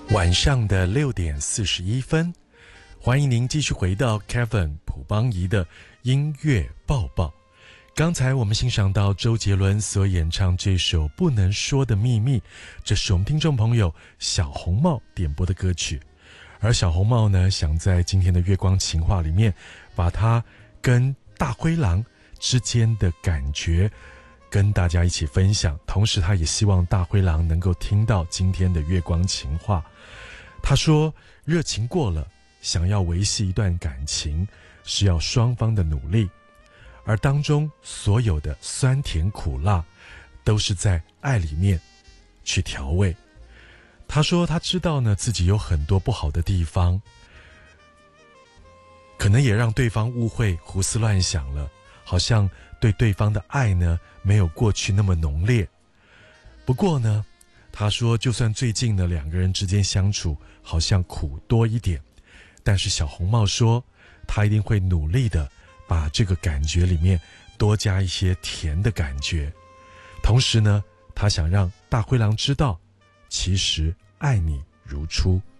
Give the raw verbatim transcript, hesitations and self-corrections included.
晚上的六点四十一分，欢迎您继续回到 Kevin 朴邦仪的音乐报报。刚才我们欣赏到周杰伦所演唱这首《不能说的秘密》，这是我们听众朋友小红帽点播的歌曲。而小红帽呢，想在今天的月光情话里面，把它跟大灰狼之间的感觉跟大家一起分享，同时他也希望大灰狼能够听到今天的月光情话。他说，热情过了，想要维系一段感情是要双方的努力，而当中所有的酸甜苦辣都是在爱里面去调味。他说他知道呢，自己有很多不好的地方，可能也让对方误会胡思乱想了，好像对对方的爱呢没有过去那么浓烈。不过呢，他说就算最近呢两个人之间相处好像苦多一点，但是小红帽说他一定会努力的把这个感觉里面多加一些甜的感觉。同时呢，他想让大灰狼知道，其实爱你如初。